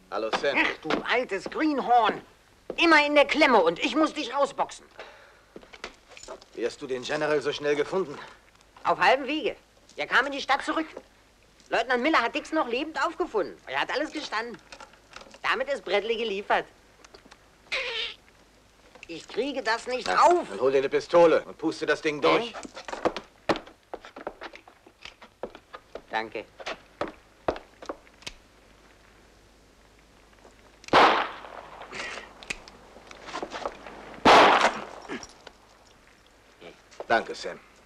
Hallo, Sam. Ach, du altes Greenhorn. Immer in der Klemme und ich muss dich rausboxen. Wie hast du den General so schnell gefunden? Auf halbem Wege. Er kam in die Stadt zurück. Leutnant Miller hat Dix noch lebend aufgefunden. Er hat alles gestanden. Damit ist Bradley geliefert. Ich kriege das nicht auf. Dann hol dir eine Pistole und puste das Ding durch. Danke. Danke, Sam.